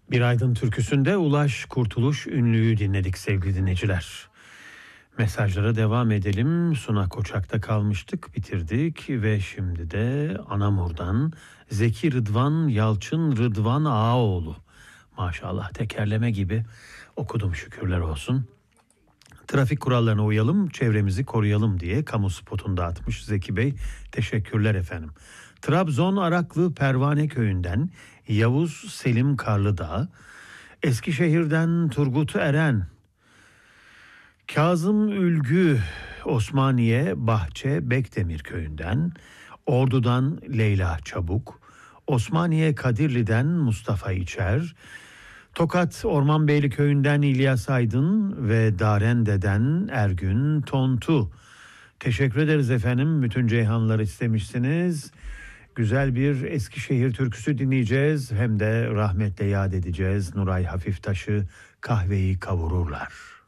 Bir Aydın türküsünde Ulaş Kurtuluş Ünlü'yü dinledik sevgili dinleyiciler. Mesajlara devam edelim. Suna Koçak'ta kalmıştık, bitirdik ve şimdi de Anamur'dan Zeki Rıdvan Yalçın Rıdvan Ağaoğlu. Maşallah tekerleme gibi okudum, şükürler olsun. Trafik kurallarına uyalım, çevremizi koruyalım diye kamu spotunda atmış Zeki Bey. Teşekkürler efendim. Trabzon Araklı Pervane Köyü'nden Yavuz Selim Karlıdağ, Eskişehir'den Turgut Eren, Kazım Ülgü Osmaniye Bahçe Bekdemir Köyü'nden, Ordu'dan Leyla Çabuk, Osmaniye Kadirli'den Mustafa İçer, Tokat Ormanbeyli Köyü'nden İlyas Aydın ve Darende'den Ergün Tontu. Teşekkür ederiz efendim. Bütün Ceyhanlar istemişsiniz. Güzel bir Eskişehir türküsü dinleyeceğiz. Hem de rahmetle yad edeceğiz. Nuray Hafiftaş'ı Kahveyi Kavururlar.